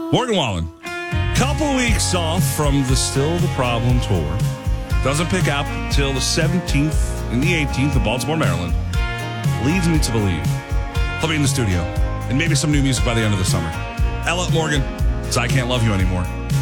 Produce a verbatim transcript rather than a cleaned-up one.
Morgan Wallen, couple weeks off from the Still the Problem tour. Doesn't pick up till the seventeenth and the eighteenth of Baltimore, Maryland. Leads me to believe he'll be in the studio and maybe some new music by the end of the summer. Ella, Morgan, it's I Can't Love You Anymore.